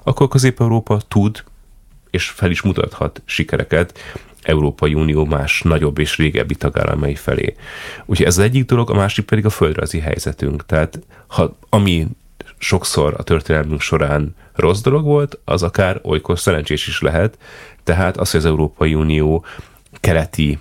akkor Közép-Európa tud és fel is mutathat sikereket Európai Unió más nagyobb és régebbi tagállamai felé. Úgyhogy ez az egyik dolog, a másik pedig a földrajzi helyzetünk. Tehát ami sokszor a történelmünk során rossz dolog volt, az akár olykor szerencsés is lehet. Tehát az, hogy az Európai Unió keleti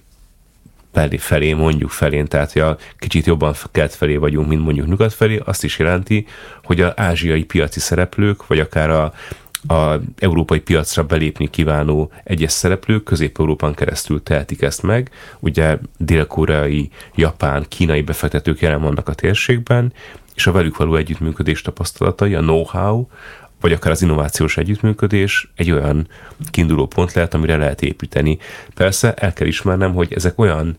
felé, mondjuk felén, tehát ja, kicsit jobban kelet felé vagyunk, mint mondjuk nyugat felé, azt is jelenti, hogy az ázsiai piaci szereplők, vagy akár a európai piacra belépni kívánó egyes szereplők Közép-Európán keresztül tehetik ezt meg. Ugye dél-koreai, japán, kínai befektetők jelen vannak a térségben, és a velük való együttműködés tapasztalatai, a know-how, vagy akár az innovációs együttműködés egy olyan kiinduló pont lehet, amire lehet építeni. Persze el kell ismernem, hogy ezek olyan,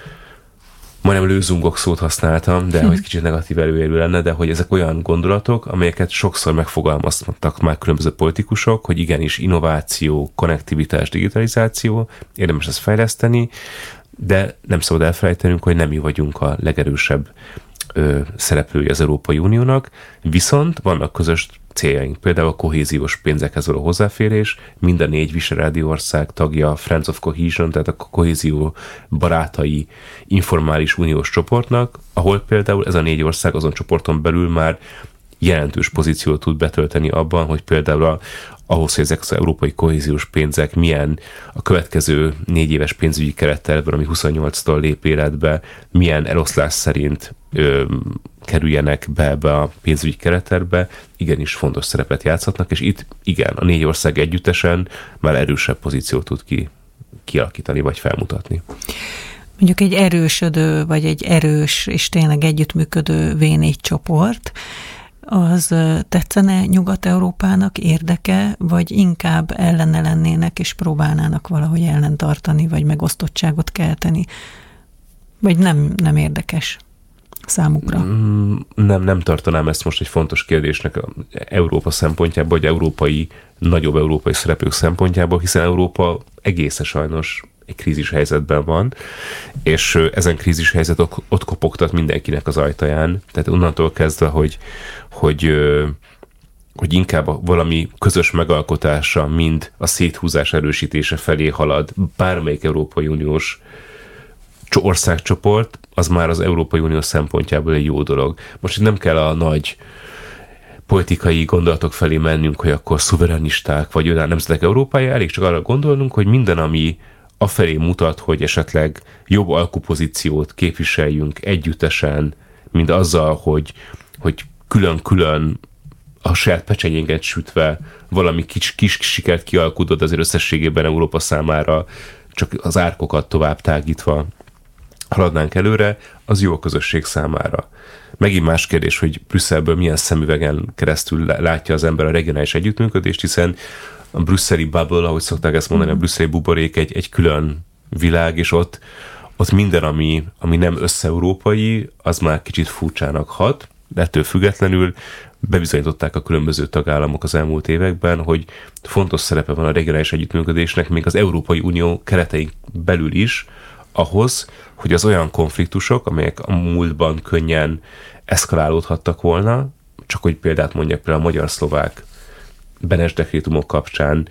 majdnem lőzungok szót használtam, de hogy kicsit negatív előérő lenne, de hogy ezek olyan gondolatok, amelyeket sokszor megfogalmaztak már különböző politikusok, hogy igenis innováció, konnektivitás, digitalizáció, érdemes ezt fejleszteni, de nem szabad elfelejtenünk, hogy nem mi vagyunk a legerősebb szereplői az Európai Uniónak, viszont vannak közös céljaink, például a kohéziós pénzekhez való hozzáférés, mind a 4 Visegrádi ország tagja a Friends of Cohesion, tehát a kohézió barátai informális uniós csoportnak, ahol például ez a 4 ország azon csoporton belül már jelentős pozíciót tud betölteni abban, hogy például ahhoz, hogy ezek az európai kohéziós pénzek milyen a következő 4 éves pénzügyi kerettervben, ami 28-tól lép életbe, milyen eloszlás szerint kerüljenek be ebbe a pénzügyi kerettervbe, igenis fontos szerepet játszhatnak, és itt igen, a 4 ország együttesen már erősebb pozíciót tud kialakítani, vagy felmutatni. Mondjuk egy erősödő, vagy egy erős és tényleg együttműködő V4 csoport, az tetszene Nyugat-Európának, érdeke, vagy inkább ellene lennének, és próbálnának valahogy ellentartani, vagy megosztottságot kelteni? Vagy nem érdekes számukra? Nem tartanám ezt most egy fontos kérdésnek Európa szempontjából, vagy nagyobb európai szereplők szempontjából, hiszen Európa egészen sajnos egy krízis helyzetben van, és ezen krízis helyzet ott kopogtat mindenkinek az ajtaján. Tehát onnantól kezdve, hogy inkább valami közös megalkotása, mind a széthúzás erősítése felé halad bármelyik Európai Uniós országcsoport, az már az Európai Unió szempontjából egy jó dolog. Most itt nem kell a nagy politikai gondolatok felé mennünk, hogy akkor szuverenisták, vagy olyan nemzetek Európája, elég csak arra gondolnunk, hogy minden, ami afelé mutat, hogy esetleg jobb alkupozíciót képviseljünk együttesen, mint azzal, hogy külön-külön a saját pecsenyénket sütve valami kis sikert kialkudod azért összességében Európa számára, csak az árkokat tovább tágítva haladnánk előre, az jó a közösség számára. Megint más kérdés, hogy Brüsszelből milyen szemüvegen keresztül látja az ember a regionális együttműködést, hiszen a brüsszeli bubble, ahogy szokták ezt mondani, a brüsszeli buborék egy külön világ, és ott minden, ami nem összeurópai, az már kicsit furcsának hat, de ettől függetlenül bebizonyították a különböző tagállamok az elmúlt években, hogy fontos szerepe van a regionális együttműködésnek, még az Európai Unió keretein belül is, ahhoz, hogy az olyan konfliktusok, amelyek a múltban könnyen eszkalálódhattak volna, csak hogy példát mondjak, például a magyar-szlovák Benes dekrétumok kapcsán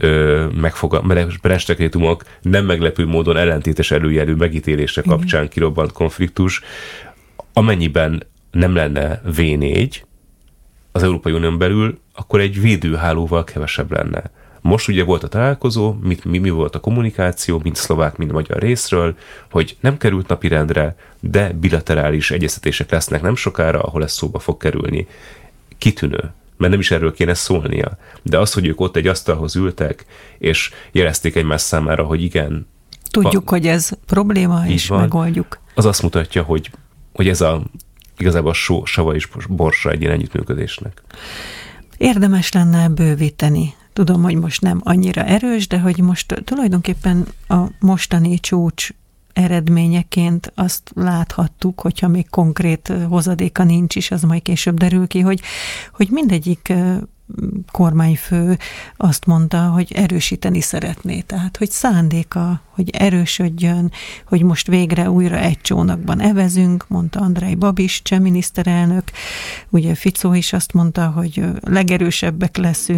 Benes dekrétumok nem meglepő módon ellentétes előjelű megítélése kapcsán kirobbant konfliktus, amennyiben nem lenne V4 az Európai Unión belül, akkor egy védőhálóval kevesebb lenne. Most ugye volt a találkozó, mi volt a kommunikáció, mind szlovák, mind magyar részről, hogy nem került napirendre, de bilaterális egyeztetések lesznek nem sokára, ahol ez szóba fog kerülni. Kitűnő, mert nem is erről kéne szólnia. De az, hogy ők ott egy asztalhoz ültek, és jelezték egymás számára, hogy igen. Tudjuk, hogy ez probléma, és van, megoldjuk. Az azt mutatja, hogy ez igazából a sava és borsa egy ilyen együttműködésnek. Érdemes lenne bővíteni. Tudom, hogy most nem annyira erős, de hogy most tulajdonképpen a mostani csúcs eredményeként azt láthattuk, hogyha még konkrét hozadéka nincs is, az majd később derül ki, hogy mindegyik kormányfő azt mondta, hogy erősíteni szeretné. Tehát, hogy szándéka, hogy erősödjön, hogy most végre újra egy csónakban evezünk, mondta Andrej Babiš, cseh miniszterelnök. Ugye Fico is azt mondta, hogy legerősebbek leszünk,